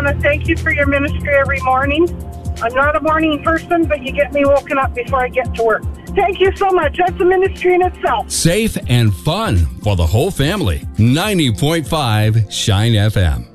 want to thank you for your ministry every morning. I'm not a morning person, but you get me woken up before I get to work. Thank you so much. That's a ministry in itself. Safe and fun for the whole family. 90.5 Shine FM.